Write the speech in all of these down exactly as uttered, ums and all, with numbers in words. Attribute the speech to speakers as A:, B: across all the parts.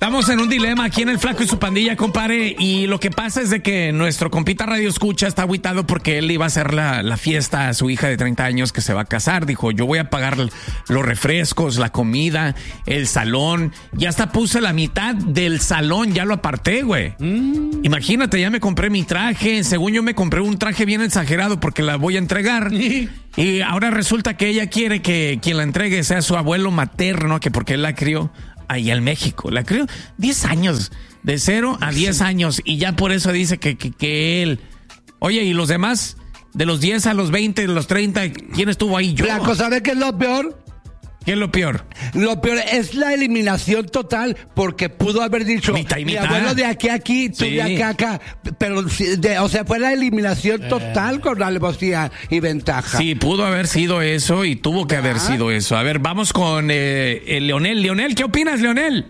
A: Estamos en un dilema aquí en el Flaco y su Pandilla, compadre, y lo que pasa es de que nuestro compita Radio Escucha está agüitado porque él iba a hacer la, la fiesta a su hija de treinta años que se va a casar. Dijo, yo voy a pagar los refrescos, la comida, el salón. Ya hasta puse la mitad del salón, ya lo aparté, güey. Mm. Imagínate, ya me compré mi traje. Según yo me compré un traje bien exagerado porque la voy a entregar. Y ahora resulta que ella quiere que quien la entregue sea su abuelo materno, que porque él la crió allá en México. La crió diez años, de cero a diez años, y ya por eso dice que, que, que él... Oye, ¿y los demás? De los diez a los veinte, de los treinta, ¿quién estuvo ahí? Yo.
B: Flaco, ¿sabe qué es lo peor?
A: ¿Qué es lo peor?
B: Lo peor es la eliminación total, porque pudo haber dicho,
A: mitad y mitad.
B: Mi abuelo de aquí a aquí, tú
A: Sí.
B: de acá a acá, pero, de, o sea, fue la eliminación total eh. con alevosía y ventaja.
A: Sí, pudo haber sido eso y tuvo que ¿Ah? haber sido eso. A ver, vamos con eh, el Leonel. Leonel, ¿qué opinas, Leonel?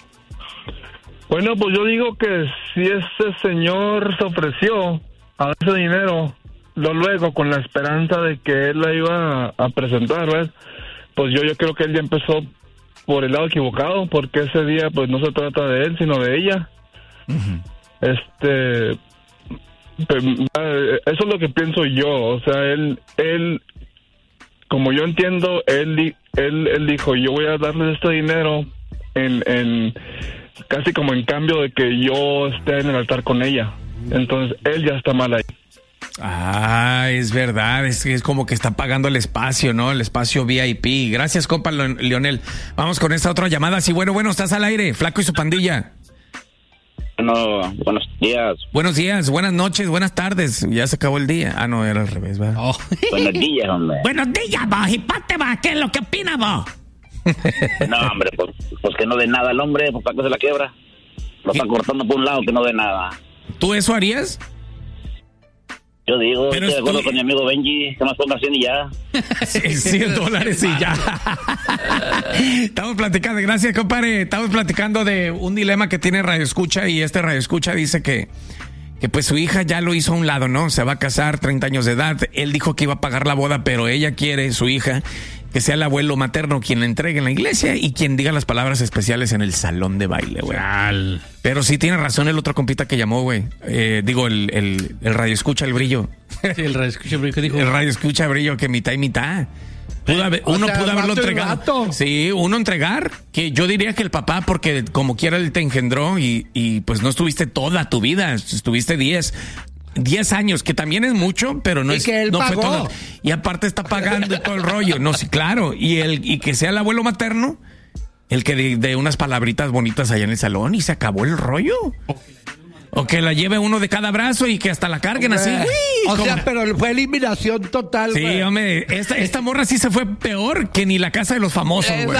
C: Bueno, pues yo digo que si ese señor se ofreció a ese dinero, lo luego con la esperanza de que él la iba a presentar, ¿ves? Pues yo, yo creo que él ya empezó por el lado equivocado, porque ese día pues no se trata de él, sino de ella. Uh-huh. Este, pues, eso es lo que pienso yo. O sea, él, él, como yo entiendo, él, él, él dijo, yo voy a darles este dinero en, en, casi como en cambio de que yo esté en el altar con ella. Entonces, él ya está mal ahí.
A: Ah, es verdad, es, es como que está pagando el espacio, ¿no? El espacio V I P. Gracias, compa Leonel. Vamos con esta otra llamada. Sí, bueno, bueno, estás al aire, Flaco y su Pandilla.
D: Bueno, buenos días.
A: Buenos días, buenas noches, buenas tardes. Ya se acabó el día. Ah, no, era al revés, ¿verdad?
D: Oh. Buenos días, hombre.
A: Buenos días, vos, y pate, va, ¿qué es lo que opinas, vos?
D: No, hombre, pues, pues que no dé nada el hombre, pues para que se la quiebra. Lo está cortando por un lado, que no dé nada.
A: ¿Tú eso harías?
D: Yo digo,
A: pero
D: estoy de acuerdo
A: tú...
D: con mi amigo Benji, que más ponga cien y ya.
A: cien dólares y ya. Estamos platicando, gracias, compadre. Estamos platicando de un dilema que tiene Radio Escucha, y este Radio Escucha dice que, que pues su hija ya lo hizo a un lado, ¿no? Se va a casar, treinta años de edad. Él dijo que iba a pagar la boda, pero ella quiere, su hija, que sea el abuelo materno quien la entregue en la iglesia y quien diga las palabras especiales en el salón de baile, güey. Pero sí tiene razón el otro compita que llamó, güey. Eh, digo, el, el, el radio escucha el brillo.
E: Sí, el radio escucha el brillo, ¿qué dijo?
A: El radio escucha brillo, que mitad y mitad. Pudo haber, uno sea, pudo haberlo entregado. Sí, uno entregar, que yo diría que el papá, porque como quiera él te engendró y, y pues no estuviste toda tu vida, estuviste diez. diez años, que también es mucho, pero no
B: y
A: es
B: que él
A: no
B: pagó.
A: Fue todo. Y aparte está pagando todo el rollo. No, sí, claro. Y el y que sea el abuelo materno, el que de, de unas palabritas bonitas allá en el salón y se acabó el rollo. O que la lleve uno de cada brazo y que hasta la carguen así. Uy,
B: o
A: como...
B: sea, pero fue eliminación total.
A: Sí,
B: güey.
A: hombre, esta, esta morra sí se fue peor que ni la casa de los famosos, güey.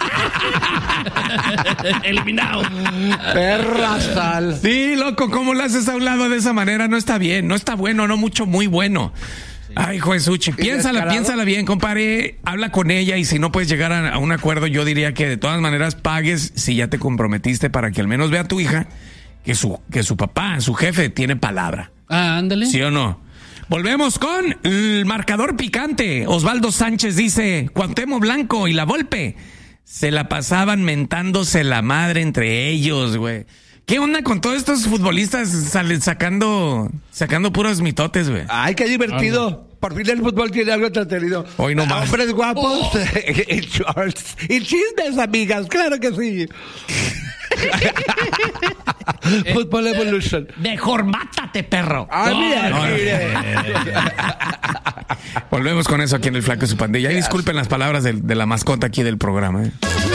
E: Eliminado.
B: Perra sal.
A: Sí, loco, ¿cómo lo haces a un lado de esa manera? No está bien, no está bueno, no mucho, muy bueno. Sí. Ay, Josuchi, piénsala, piénsala bien, compadre. Habla con ella y si no puedes llegar a, a un acuerdo, yo diría que de todas maneras pagues si ya te comprometiste para que al menos vea a tu hija que su, que su papá, su jefe, tiene palabra.
E: Ah, ándale.
A: ¿Sí o no? Volvemos con el marcador picante. Osvaldo Sánchez dice, Cuauhtémoc Blanco y La Volpe se la pasaban mentándose la madre entre ellos, güey. ¿Qué onda con todos estos futbolistas salen sacando sacando puros mitotes, güey?
B: Ay, qué divertido. Ah, no. Por fin el fútbol tiene algo entretenido.
A: Hoy no más.
B: Hombres guapos oh. y shorts. Y chismes, amigas, claro que sí. Fútbol Evolution.
A: Mejor mátate, perro.
B: Ay, mira,
A: no,
B: mira.
A: Volvemos con eso aquí en el Flaco y su Pandilla. Y disculpen las palabras de, de la mascota aquí del programa, ¿eh?